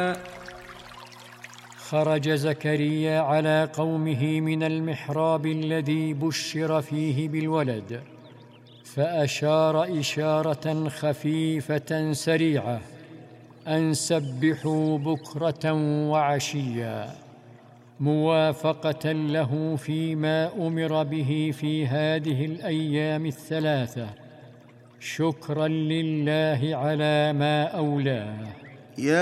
خرج زكريا على قومه من المحراب الذي بشر فيه بالولد، فأشار إشارة خفيفة سريعة أن سبحوا بكرة وعشيا، موافقة له فيما أمر به في هذه الأيام الثلاثة، شكرا لله على ما أولاه.